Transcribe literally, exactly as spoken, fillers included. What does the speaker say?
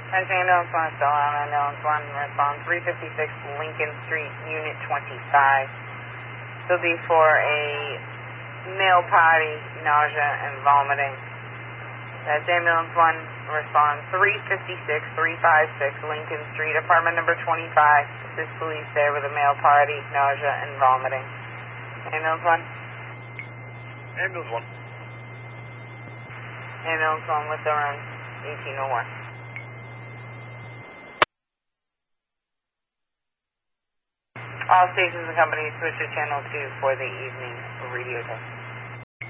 Attention ambulance one, still on ambulance one, respond three fifty-six Lincoln Street, Unit twenty-five. This will be for a male party, nausea and vomiting. That's ambulance one, respond three fifty-six, three fifty-six Lincoln Street, apartment number twenty-five. Assist police there with a male party, nausea and vomiting. Ambulance one? Ambulance one. Ambulance one with the run, eighteen oh one. All stations and companies switch to channel two for the evening radio test.